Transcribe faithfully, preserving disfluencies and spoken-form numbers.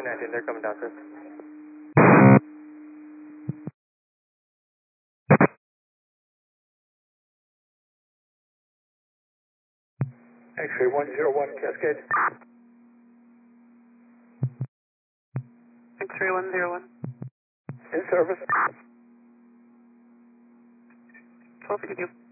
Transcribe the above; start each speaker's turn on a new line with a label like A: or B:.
A: nineteen, they're coming down, sir.
B: X-ray one zero one, Cascade.
C: X-ray one zero one.
B: In service.
C: twelve fifty-two.